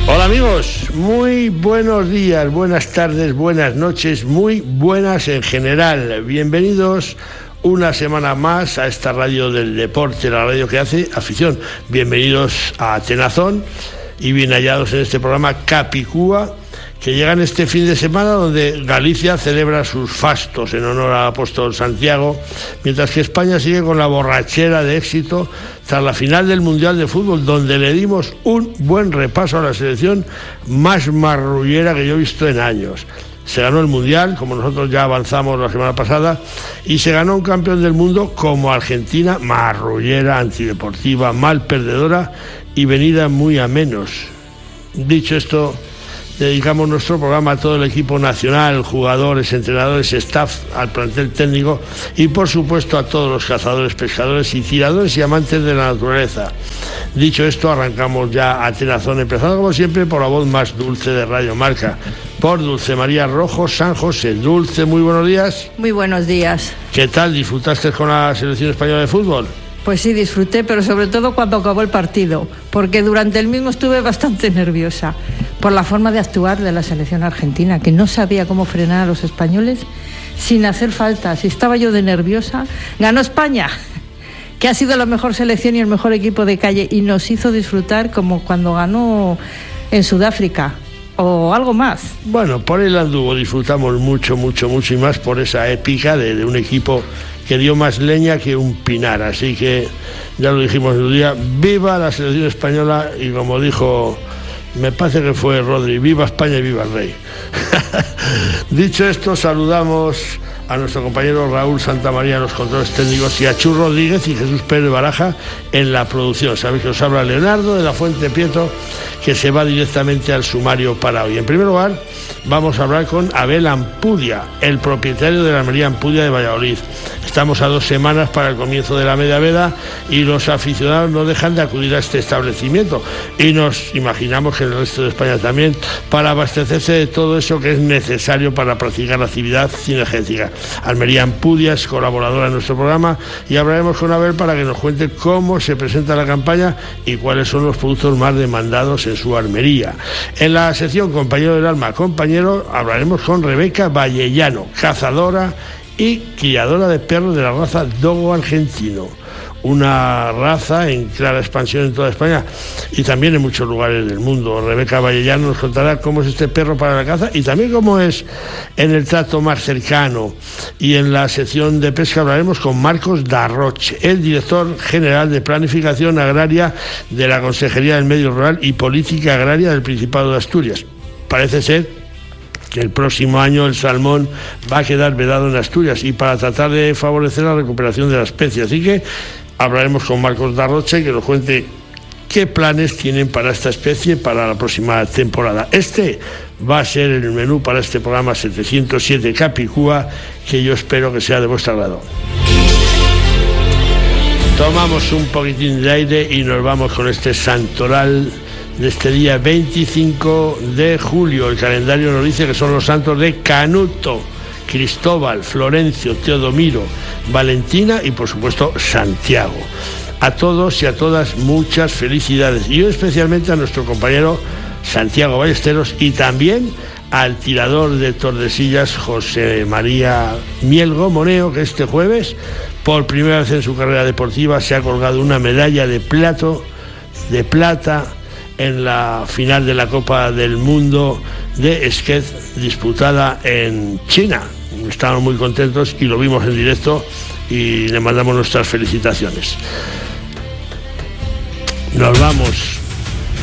Hola amigos, muy buenos días, buenas tardes, buenas noches, muy buenas en general. Bienvenidos una semana más a esta radio del deporte, la radio que hace afición. Bienvenidos a Tenazón y bien hallados en este programa Capicúa, que llegan este fin de semana, donde Galicia celebra sus fastos en honor al apóstol Santiago, mientras que España sigue con la borrachera de éxito tras la final del Mundial de Fútbol, donde le dimos un buen repaso a la selección más marrullera que yo he visto en años. Se ganó el Mundial, como nosotros ya avanzamos la semana pasada, y se ganó un campeón del mundo como Argentina, marrullera, antideportiva, mal perdedora y venida muy a menos. Dicho esto, dedicamos nuestro programa a todo el equipo nacional, jugadores, entrenadores, staff, al plantel técnico y por supuesto a todos los cazadores, pescadores y tiradores y amantes de la naturaleza. Dicho esto, arrancamos ya a Tenazón, empezando como siempre por la voz más dulce de Radio Marca, por Dulce María Rojo San José. Dulce, muy buenos días. Muy buenos días. ¿Qué tal? ¿Disfrutaste con la selección española de fútbol? Pues sí, disfruté, pero sobre todo cuando acabó el partido, porque durante el mismo estuve bastante nerviosa por la forma de actuar de la selección argentina, que no sabía cómo frenar a los españoles sin hacer faltas. Y estaba yo de nerviosa. Ganó España, que ha sido la mejor selección y el mejor equipo de calle, y nos hizo disfrutar como cuando ganó en Sudáfrica o algo más. Bueno, por el anduvo disfrutamos mucho y más por esa épica de un equipo que dio más leña que un pinar. Así que ya lo dijimos en un día, viva la selección española, y como dijo, me parece que fue Rodri, viva España y viva el rey. Dicho esto, saludamos a nuestro compañero Raúl Santamaría en los controles técnicos y a Chu Rodríguez y Jesús Pérez Baraja en la producción. Sabéis que os habla Leonardo de la Fuente Prieto, que se va directamente al sumario para hoy. En primer lugar, vamos a hablar con Abel Ampudia, el propietario de la Almería Ampudia de Valladolid. Estamos a 2 semanas para el comienzo de la media veda y los aficionados no dejan de acudir a este establecimiento, y nos imaginamos que en el resto de España también, para abastecerse de todo eso que es necesario para practicar la actividad cinegética. Almería Ampudia es colaboradora en nuestro programa y hablaremos con Abel para que nos cuente cómo se presenta la campaña y cuáles son los productos más demandados en su armería. En la sección Compañero del Alma, Compañero, hablaremos con Rebeca Vallellano, cazadora y criadora de perros de la raza Dogo argentino, una raza en clara expansión en toda España y también en muchos lugares del mundo. Rebeca Vallellano nos contará cómo es este perro para la caza y también cómo es en el trato más cercano. Y en la sección de pesca hablaremos con Marcos Darroche, el director general de Planificación Agraria de la Consejería del Medio Rural y Política Agraria del Principado de Asturias. Parece ser que el próximo año el salmón va a quedar vedado en Asturias, y para tratar de favorecer la recuperación de la especie. Así que hablaremos con Marcos Darroche, que nos cuente qué planes tienen para esta especie para la próxima temporada. Este va a ser el menú para este programa 707 Capicúa, que yo espero que sea de vuestro agrado. Tomamos un poquitín de aire y nos vamos con este santoral de este día 25 de julio. El calendario nos dice que son los santos de Canuto, Cristóbal, Florencio, Teodomiro, Valentina y por supuesto Santiago. A todos y a todas muchas felicidades, y yo especialmente a nuestro compañero Santiago Ballesteros y también al tirador de Tordesillas José María Mielgo Moneo, que este jueves por primera vez en su carrera deportiva se ha colgado una medalla de plata en la final de la Copa del Mundo de Skate disputada en China. Estamos muy contentos y lo vimos en directo y le mandamos nuestras felicitaciones. Nos vamos